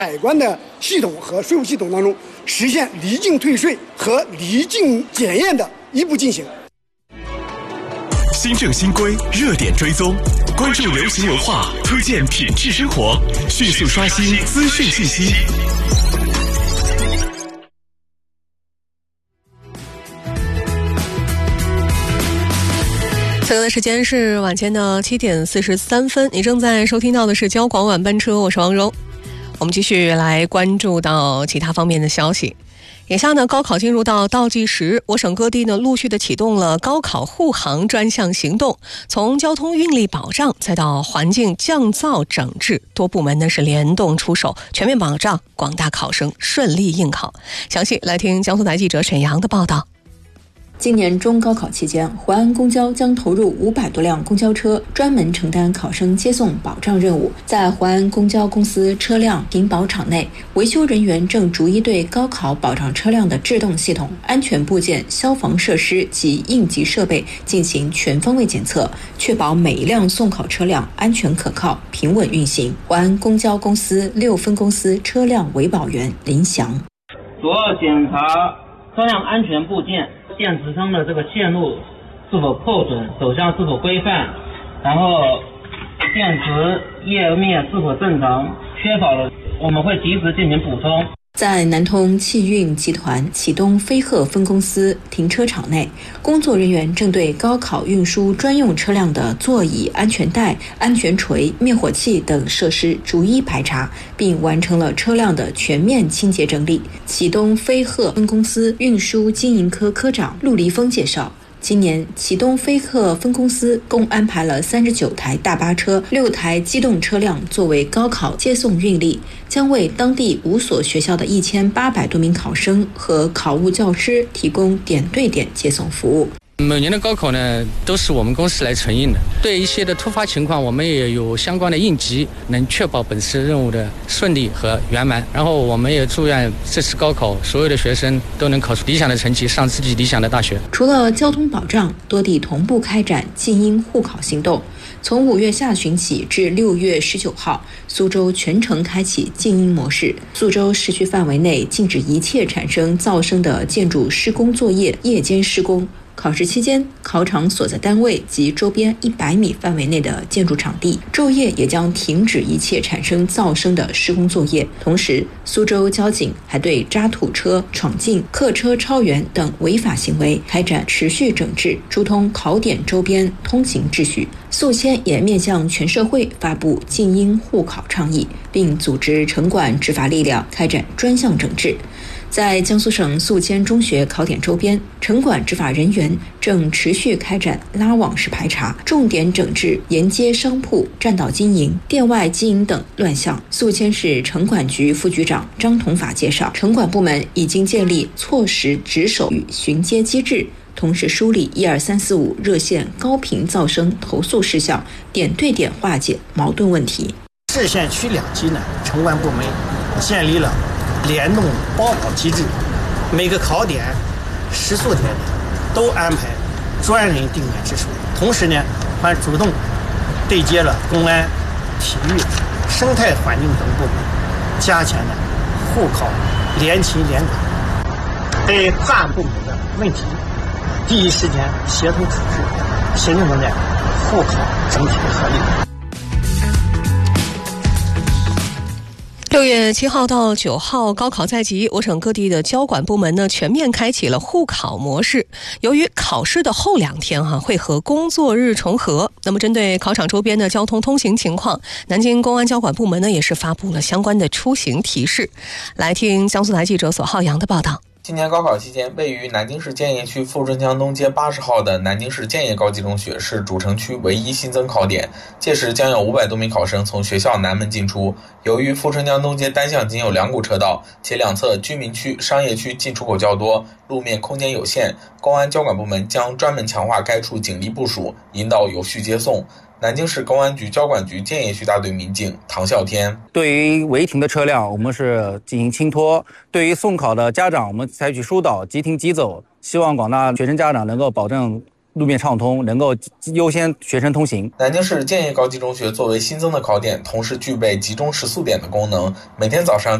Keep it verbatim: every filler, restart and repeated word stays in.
海关的系统和税务系统当中实现离境退税和离境检验的一步进行。 新政新规，热点追踪，关注流行文化，推荐品质生活，迅速刷新资讯信息。 此刻的时间是晚间的七点四十三分，你正在收听到的是交广晚班车，我是王蓉。我们继续来关注到其他方面的消息。眼下呢，高考进入到倒计时，我省各地呢陆续的启动了高考护航专项行动，从交通运力保障再到环境降噪整治，多部门呢是联动出手，全面保障广大考生顺利应考。详细来听江苏台记者沈阳的报道。 今年中高考期间，淮安公交将投入五百多辆公交车，专门承担考生接送保障任务。在淮安公交公司车辆停保场内，维修人员正逐一对高考保障车辆的制动系统、安全部件、消防设施及应急设备进行全方位检测，确保每一辆送考车辆安全可靠、平稳运行。淮安公交公司六分公司车辆维保员林翔： 主要检查车辆安全部件。电池上的这个线路是否破损，走向是否规范，然后电池页面是否正常，缺少了我们会及时进行补充。 在南通汽运集团启东飞鹤分公司停车场内，工作人员正对高考运输专用车辆的座椅、安全带、安全锤、灭火器等设施逐一排查，并完成了车辆的全面清洁整理。启东飞鹤分公司运输经营科科长陆立峰介绍，今年启东飞鹤分公司共安排了三十九台大巴车、六台机动车辆作为高考接送运力，将为当地五所学校的一千八百多名考生和考务教师提供点对点接送服务。 每年的高考呢，都是我们公司来承应的。对一些的突发情况，我们也有相关的应急，能确保本次任务的顺利和圆满。然后我们也祝愿这次高考所有的学生都能考出理想的成绩，上自己理想的大学。 除了交通保障，多地同步开展静音护考行动。从五月下旬起至六月十九号，苏州全程开启静音模式。苏州市区范围内禁止一切产生噪声的建筑施工作业夜间施工。考试期间，考场所在单位及周边一百米范围内的建筑场地昼夜也将停止一切产生噪声的施工作业。同时，苏州交警还对渣土车、闯进、客车超员等违法行为开展持续整治，疏通考点周边通行秩序。宿迁也面向全社会发布静音护考倡议，并组织城管执法力量开展专项整治。在江苏省宿迁中学考点周边，城管执法人员正持续开展拉网式排查，重点整治沿街商铺、占道经营、店外经营等乱象。宿迁市城管局副局长张同法介绍，城管部门已经建立错时值守与巡街机制，同时梳理一二三四五热线高频噪声投诉事项，点对点化解矛盾问题。 市县区两级呢，城管部门建立了联动保考机制，每个考点、食宿点都安排专人定点值守，同时呢，还主动对接了公安、体育、生态环境等部门，加强了护考联勤联管，对跨部门的问题第一时间协同处置，形成了护考整体的合力。 六月七号到九号，高考在即，我省各地的交管部门呢全面开启了护考模式。由于考试的后两天哈、啊、会和工作日重合，那么针对考场周边的交通通行情况，南京公安交管部门呢也是发布了相关的出行提示。来听江苏台记者索浩洋的报道。 今年高考期间，位于南京市建邺区富春江东街八十号的南京市建邺高级中学是主城区唯一新增考点，届时将有五百多名考生从学校南门进出。由于富春江东街单向仅有两股车道，且两侧居民区、商业区进出口较多，路面空间有限，公安交管部门将专门强化该处警力部署，引导有序接送。南京市公安局交管局建邺区大队民警唐啸天： 对于违停的车辆，我们是进行轻拖；对于送考的家长，我们采取疏导、即停即走，希望广大学生家长能够保证路面畅通，能够优先学生通行。 南京市建业高级中学作为新增的考点，同时具备集中食宿点的功能，每天早上